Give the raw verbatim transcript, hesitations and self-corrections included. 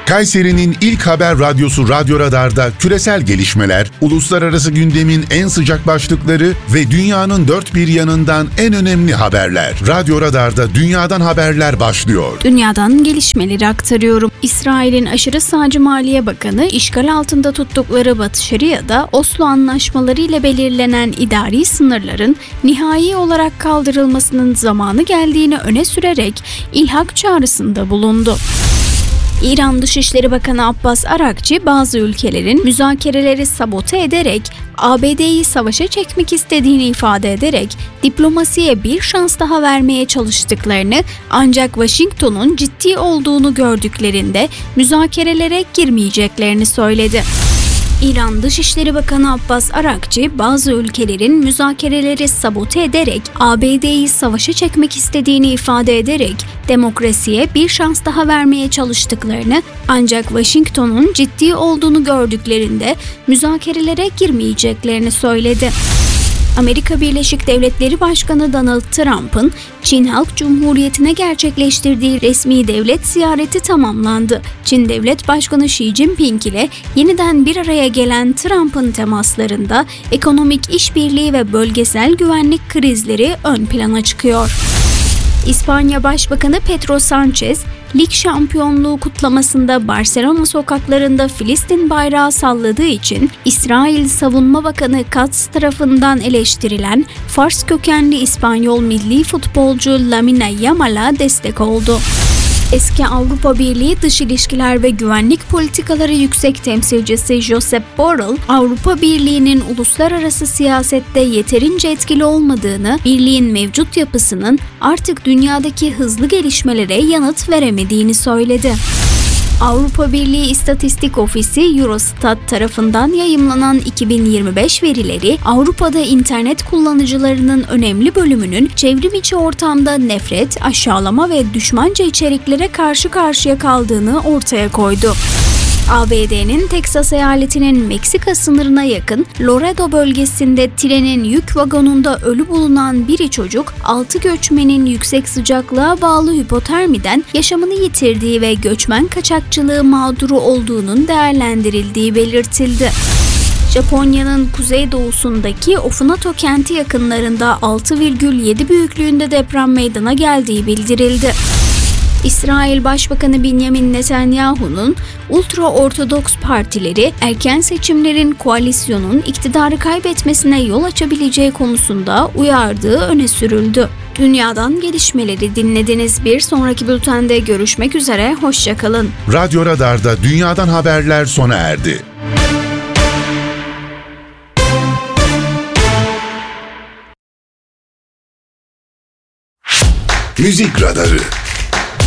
Kayseri'nin ilk haber radyosu Radyo Radar'da küresel gelişmeler, uluslararası gündemin en sıcak başlıkları ve dünyanın dört bir yanından en önemli haberler. Radyo Radar'da dünyadan haberler başlıyor. Dünyadan gelişmeleri aktarıyorum. İsrail'in aşırı sağcı Maliye Bakanı, işgal altında tuttukları Batı Şeria'da Oslo Anlaşmaları ile belirlenen idari sınırların nihai olarak kaldırılmasının zamanı geldiğini öne sürerek ilhak çağrısında bulundu. İran Dışişleri Bakanı Abbas Arakçı, bazı ülkelerin müzakereleri sabote ederek A B D'yi savaşa çekmek istediğini ifade ederek diplomasiye bir şans daha vermeye çalıştıklarını, ancak Washington'un ciddi olduğunu gördüklerinde müzakerelere girmeyeceklerini söyledi. İran Dışişleri Bakanı Abbas Arakçı, bazı ülkelerin müzakereleri sabote ederek A B D'yi savaşa çekmek istediğini ifade ederek demokrasiye bir şans daha vermeye çalıştıklarını, ancak Washington'un ciddi olduğunu gördüklerinde müzakerelere girmeyeceklerini söyledi. Amerika Birleşik Devletleri Başkanı Donald Trump'ın Çin Halk Cumhuriyeti'ne gerçekleştirdiği resmi devlet ziyareti tamamlandı. Çin Devlet Başkanı Xi Jinping ile yeniden bir araya gelen Trump'ın temaslarında ekonomik işbirliği ve bölgesel güvenlik krizleri ön plana çıkıyor. İspanya Başbakanı Pedro Sánchez, lig şampiyonluğu kutlamasında Barcelona sokaklarında Filistin bayrağı salladığı için İsrail Savunma Bakanı Katz tarafından eleştirilen Fars kökenli İspanyol milli futbolcu Lamine Yamal'a destek oldu. Eski Avrupa Birliği Dış İlişkiler ve Güvenlik Politikaları Yüksek Temsilcisi Josep Borrell, Avrupa Birliği'nin uluslararası siyasette yeterince etkili olmadığını, birliğin mevcut yapısının artık dünyadaki hızlı gelişmelere yanıt veremediğini söyledi. Avrupa Birliği İstatistik Ofisi Eurostat tarafından yayımlanan iki bin yirmi beş verileri, Avrupa'da internet kullanıcılarının önemli bölümünün çevrim içi ortamda nefret, aşağılama ve düşmanca içeriklere karşı karşıya kaldığını ortaya koydu. A B D'nin Teksas eyaletinin Meksika sınırına yakın Laredo bölgesinde trenin yük vagonunda ölü bulunan biri çocuk, altı göçmenin yüksek sıcaklığa bağlı hipotermiden yaşamını yitirdiği ve göçmen kaçakçılığı mağduru olduğunun değerlendirildiği belirtildi. Japonya'nın kuzeydoğusundaki Ofunato kenti yakınlarında altı virgül yedi büyüklüğünde deprem meydana geldiği bildirildi. İsrail Başbakanı Benjamin Netanyahu'nun ultra-ortodoks partileri erken seçimlerin koalisyonun iktidarı kaybetmesine yol açabileceği konusunda uyardığı öne sürüldü. Dünyadan gelişmeleri dinlediniz. Bir sonraki bültende görüşmek üzere, hoşça kalın. Radyo Radar'da dünyadan haberler sona erdi. Müzik Radarı.